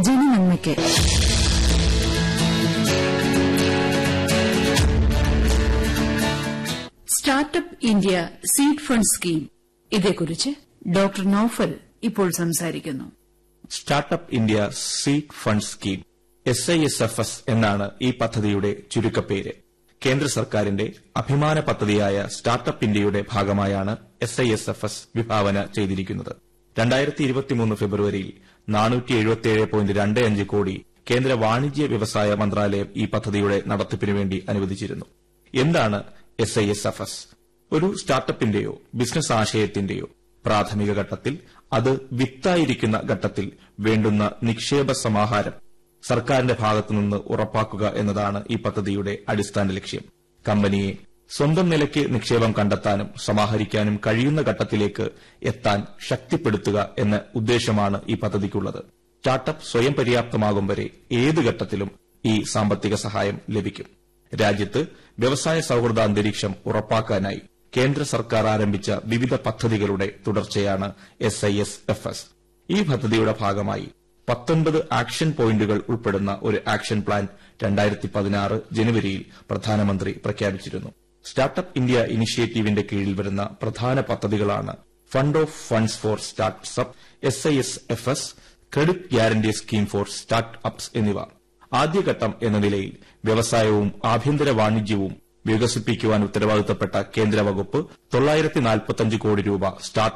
ജനനന്മയ്ക്ക്. Startup India seed fund scheme, ഇതേക്കുറിച്ച് doctor Noufal ഇപ്പോൾ സംസാരിക്കുന്നു. Startup India seed fund scheme SISFS എന്നാണ് ഈ പദ്ധതിയുടെ ചുരുക്കപ്പേര്. കേന്ദ്ര സർക്കാരിന്റെ അഭിമാന പദ്ധതിയായ സ്റ്റാർട്ടപ്പ് ഇന്ത്യയുടെ ഭാഗമായാണ് SISFS വിഭാവന ചെയ്തിരിക്കുന്നത്. 2023 ഫെബ്രുവരിയിൽ 477.25 കോടി കേന്ദ്ര വാണിജ്യ വ്യവസായ മന്ത്രാലയം ഈ പദ്ധതിയുടെ നടത്തിപ്പിനുവേണ്ടി അനുവദിച്ചിരുന്നു. എന്താണ് SISFS? ഒരു സ്റ്റാർട്ടപ്പിന്റെയോ ബിസിനസ് ആശയത്തിന്റെയോ പ്രാഥമിക ഘട്ടത്തിൽ, അത് വിത്തായിരിക്കുന്ന ഘട്ടത്തിൽ വേണ്ടുന്ന നിക്ഷേപ സമാഹാരം സർക്കാരിന്റെ ഭാഗത്തുനിന്ന് ഉറപ്പാക്കുക എന്നതാണ് ഈ പദ്ധതിയുടെ അടിസ്ഥാന ലക്ഷ്യം. കമ്പനിയെ സ്വന്തം നിലയ്ക്ക് നിക്ഷേപം കണ്ടെത്താനും സമാഹരിക്കാനും കഴിയുന്ന ഘട്ടത്തിലേക്ക് എത്താൻ ശക്തിപ്പെടുത്തുക എന്ന ഉദ്ദേശമാണ് ഈ പദ്ധതിക്കുള്ളത്. സ്റ്റാർട്ടപ്പ് സ്വയം പര്യാപ്തമാകും വരെ ഏത് ഘട്ടത്തിലും ഈ സാമ്പത്തിക സഹായം ലഭിക്കും. രാജ്യത്ത് വ്യവസായ സൌഹൃദ അന്തരീക്ഷം ഉറപ്പാക്കാനായി കേന്ദ്ര സർക്കാർ ആരംഭിച്ച വിവിധ പദ്ധതികളുടെ തുടർച്ചയാണ് SISFS. ഈ പദ്ധതിയുടെ ഭാഗമായി 19 ആക്ഷൻ പോയിന്റുകൾ ഉൾപ്പെടുന്ന ഒരു ആക്ഷൻ പ്ലാൻ 2016 ജനുവരിയിൽ പ്രധാനമന്ത്രി പ്രഖ്യാപിച്ചിരുന്നു. സ്റ്റാർട്ടപ്പ് ഇന്ത്യ ഇനിഷ്യേറ്റീവിന്റെ കീഴിൽ വരുന്ന പ്രധാന പദ്ധതികളാണ് fund of funds four startup, SISFS, credit guarantee scheme for start ups എന്നിവ. ആദ്യഘട്ടം എന്ന നിലയിൽ വ്യവസായവും ആഭ്യന്തര വാണിജ്യവും വികസിപ്പിക്കുവാൻ ഉത്തരവാദിത്തപ്പെട്ട കേന്ദ്ര വകുപ്പ് 945 കോടി രൂപ സ്റ്റാർട്ട്